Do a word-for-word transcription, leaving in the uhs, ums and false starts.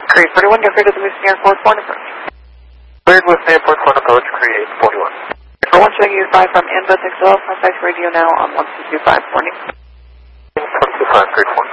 Create forty-one, get rid of the Missing Airport Foreign approach. Cleared with Airport Foreign approach, create forty-one. For one, checking you five from Inba, Texel, contact radio now on one two two five, warning. one two two five, create forty.